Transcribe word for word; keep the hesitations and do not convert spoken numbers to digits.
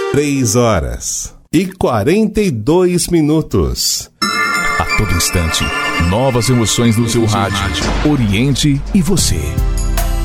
Três horas e quarenta e dois minutos. A todo instante, novas emoções no seu rádio. Oriente e você.